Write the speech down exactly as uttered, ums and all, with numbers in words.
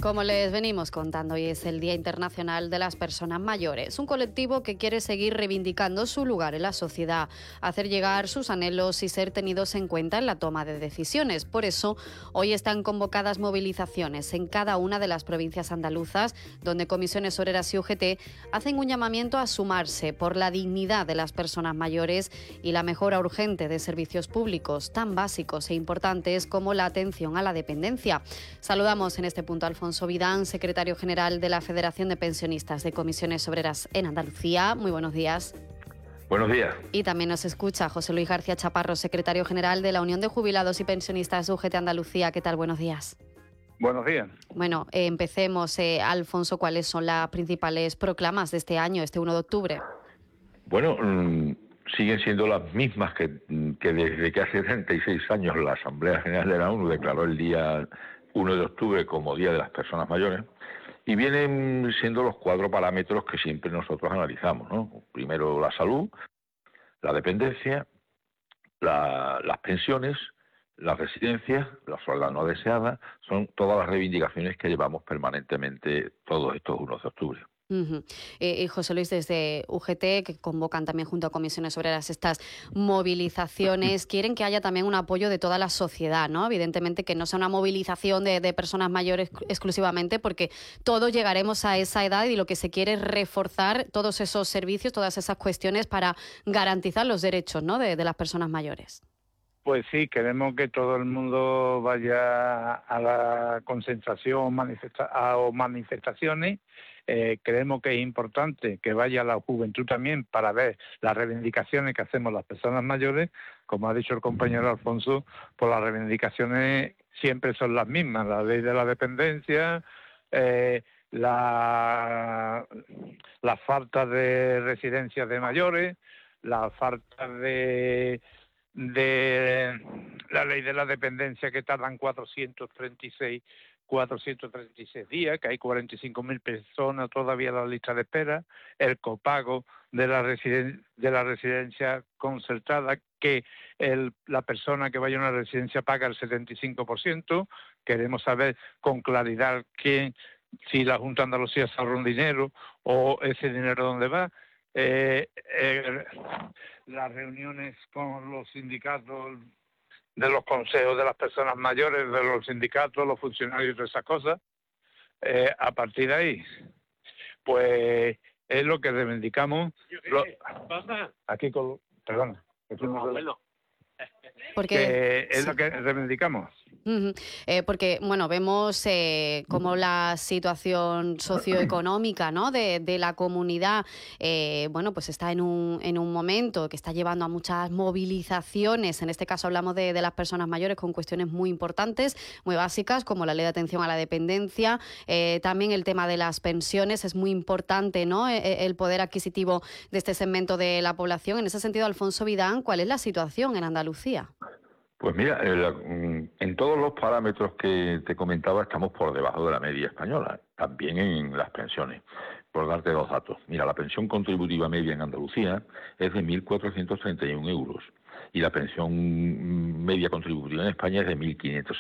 Como les venimos contando, hoy es el Día Internacional de las Personas Mayores, un colectivo que quiere seguir reivindicando su lugar en la sociedad, hacer llegar sus anhelos y ser tenidos en cuenta en la toma de decisiones. Por eso, hoy están convocadas movilizaciones en cada una de las provincias andaluzas, donde comisiones obreras y U G T hacen un llamamiento a sumarse por la dignidad de las personas mayores y la mejora urgente de servicios públicos tan básicos e importantes como la atención a la dependencia. Saludamos en este punto a Alfonso Vidán, secretario general de la Federación de Pensionistas de Comisiones Obreras en Andalucía. Muy buenos días. Buenos días. Y también nos escucha José Luis García Chaparro, secretario general de la Unión de Jubilados y Pensionistas de U G T Andalucía. ¿Qué tal? Buenos días. Buenos días. Bueno, eh, empecemos. Eh, Alfonso, ¿cuáles son las principales proclamas de este año, este uno de octubre? Bueno, mmm, siguen siendo las mismas que, que desde que hace treinta y seis años la Asamblea General de la ONU declaró el día uno de octubre como Día de las Personas Mayores, y vienen siendo los cuatro parámetros que siempre nosotros analizamos, ¿no? Primero la salud, la dependencia, la, las pensiones, las residencias, la soledad no deseada, son todas las reivindicaciones que llevamos permanentemente todos estos uno de octubre. Uh-huh. eh, y José Luis, desde U G T, que convocan también junto a comisiones obreras estas movilizaciones, quieren que haya también un apoyo de toda la sociedad, ¿no? Evidentemente que no sea una movilización de, de personas mayores exclusivamente, porque todos llegaremos a esa edad y lo que se quiere es reforzar todos esos servicios, todas esas cuestiones para garantizar los derechos, ¿no?, de, de las personas mayores. Pues sí, queremos que todo el mundo vaya a la concentración manifesta- a, o manifestaciones. Eh, creemos que es importante que vaya la juventud también para ver las reivindicaciones que hacemos las personas mayores. Como ha dicho el compañero Alfonso, pues las reivindicaciones siempre son las mismas: la ley de la dependencia, eh, la, la falta de residencias de mayores, la falta de... de la ley de la dependencia, que tardan cuatrocientos treinta y seis días, que hay cuarenta y cinco mil personas todavía en la lista de espera, el copago de la residen- de la residencia concertada, que el, la persona que vaya a una residencia paga el setenta y cinco por ciento. Queremos saber con claridad quién, si la Junta de Andalucía se ahorra un dinero o ese dinero dónde va. Eh, eh, las reuniones con los sindicatos de los consejos de las personas mayores, de los sindicatos, los funcionarios y todas esas cosas. Eh, a partir de ahí, pues es lo que reivindicamos. Lo, aquí con... Perdona. Porque es sí. lo que reivindicamos. Uh-huh. Eh, porque, bueno, vemos eh, cómo la situación socioeconómica, ¿no?, de, de la comunidad, eh, bueno, pues está en un, en un momento que está llevando a muchas movilizaciones. En este caso hablamos de, de las personas mayores con cuestiones muy importantes, muy básicas, como la ley de atención a la dependencia. Eh, también el tema de las pensiones es muy importante, ¿no?, eh, el poder adquisitivo de este segmento de la población. En ese sentido, Alfonso Vidán, ¿cuál es la situación en Andalucía? Pues mira, el, en todos los parámetros que te comentaba estamos por debajo de la media española, también en las pensiones. Por darte dos datos, mira, la pensión contributiva media en Andalucía es de mil cuatrocientos treinta y uno euros y la pensión media contributiva en España es de mil quinientos